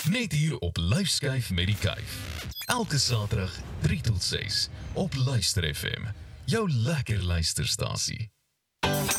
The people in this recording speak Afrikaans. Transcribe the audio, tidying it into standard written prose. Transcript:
Net hier op Lyfskyf met die Kuif. Elke Saterdag 3 tot 6 op Luister FM. Jou lekker luisterstasie.